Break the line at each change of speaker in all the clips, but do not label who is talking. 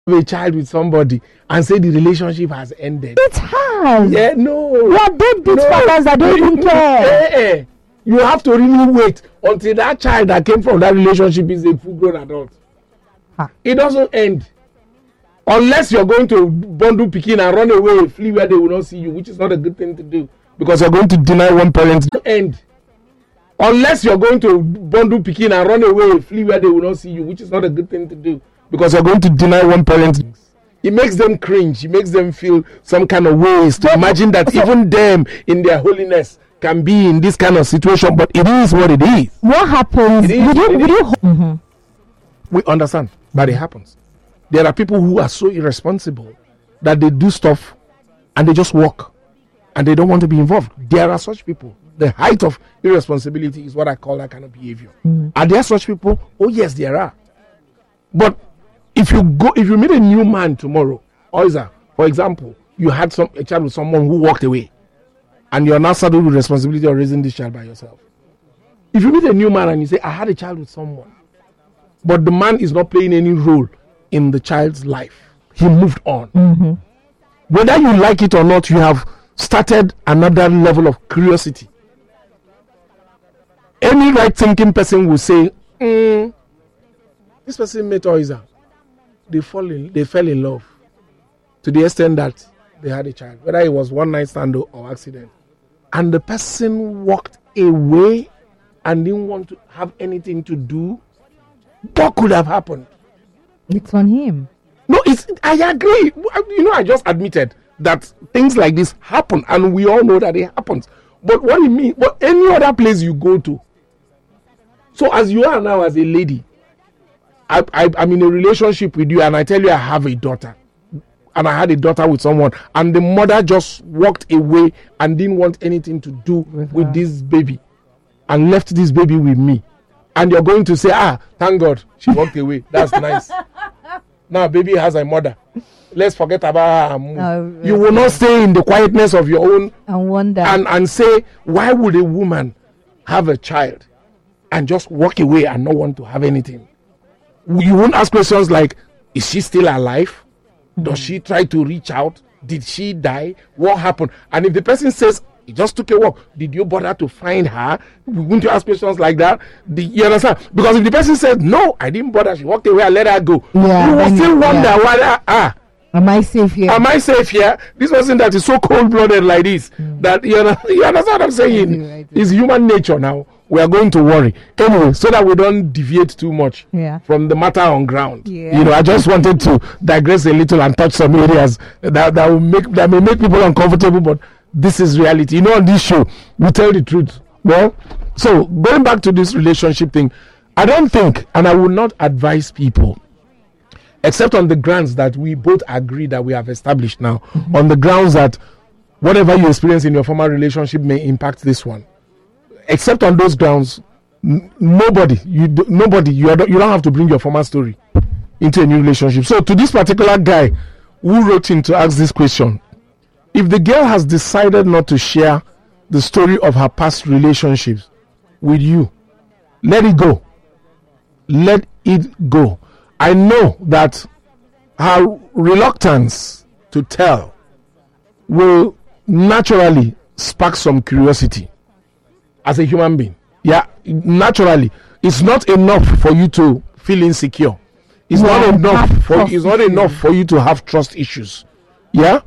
a child with somebody and say the relationship has ended.
It has.
Yeah, no.
We are deadbeat fathers that don't even care.
You have to really wait until that child that came from that relationship is a full-grown adult. It doesn't end. Unless you're going to bundle pikin and run away, flee where they will not see you, which is not a good thing to do because you're going to deny one parent. It doesn't end. Unless you're going to bundle pikin and run away, flee where they will not see you, which is not a good thing to do because you're going to deny one parent. It makes them cringe. It makes them feel some kind of ways to imagine that even them in their holiness can be in this kind of situation, but it is what it is.
What happens?
We understand, but it happens. There are people who are so irresponsible that they do stuff and they just walk and they don't want to be involved. There are such people. The height of irresponsibility is what I call that kind of behavior. Are there such people? Oh yes, there are. But if you meet a new man tomorrow, for example, you had a child with someone who walked away, and you're now saddled with responsibility of raising this child by yourself. If you meet a new man and you say, I had a child with someone, but the man is not playing any role in the child's life, he moved on. Whether you like it or not, you have started another level of curiosity. Any right-thinking person will say, this person met Oiza. They fell in love to the extent that they had a child, whether it was one night stand or accident. And the person walked away and didn't want to have anything to do. What could have happened?
It's on him.
No, I agree. I just admitted that things like this happen, and we all know that it happens. But what do you mean? But any other place you go to. So as you are now as a lady, I'm in a relationship with you, and I tell you I have a daughter. And I had a daughter with someone, and the mother just walked away and didn't want anything to do with this baby and left this baby with me. And you're going to say, thank God she walked away. That's nice. Now baby has a mother. Let's forget about her. You will not stay in the quietness of your own
and wonder
and say, why would a woman have a child and just walk away and not want to have anything? You won't ask questions like, is she still alive? Does she try to reach out? Did she die? What happened? And if the person says, he just took a walk, did you bother to find her? Wouldn't you ask questions like that? You understand? Because if the person says, no, I didn't bother, she walked away, I let her go. You will still wonder whether,
am I safe here?
Am I safe here? This person that is so cold-blooded like this, that you understand what I'm saying? I do. It's human nature now. We are going to worry. Anyway, so that we don't deviate too much from the matter on ground. I just wanted to digress a little and touch some areas that may make people uncomfortable, but this is reality. On this show, we tell the truth. Well, so going back to this relationship thing, I don't think, and I would not advise people, except on the grounds that we both agree that we have established now, on the grounds that whatever you experience in your former relationship may impact this one. Except on those grounds, nobody, you don't have to bring your former story into a new relationship. So to this particular guy who wrote in to ask this question, if the girl has decided not to share the story of her past relationships with you, let it go. Let it go. I know that her reluctance to tell will naturally spark some curiosity as a human being. Naturally. It's not enough for you to feel insecure. It's not enough for you to have trust issues. But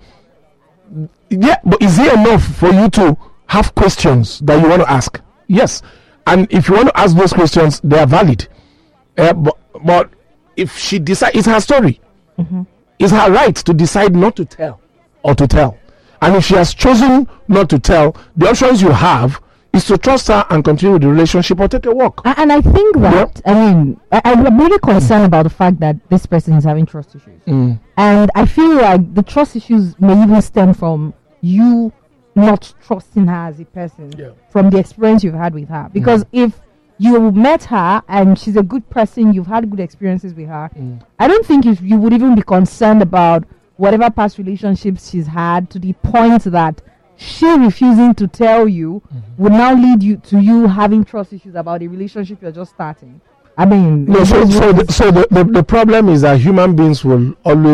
is it enough for you to have questions that you want to ask? Yes. And if you want to ask those questions, they are valid. But if she decides, it's her story. It's her right to decide not to tell or to tell. And if she has chosen not to tell, the options you have is to trust her and continue with the relationship or take a walk.
And I think that, I'm really concerned about the fact that this person is having trust issues. And I feel like the trust issues may even stem from you not trusting her as a person, from the experience you've had with her. Because if you met her and she's a good person, you've had good experiences with her, I don't think you would even be concerned about whatever past relationships she's had, to the point that she refusing to tell you would now lead you to having trust issues about a relationship you're just starting. I mean,
no. So the problem is that human beings will always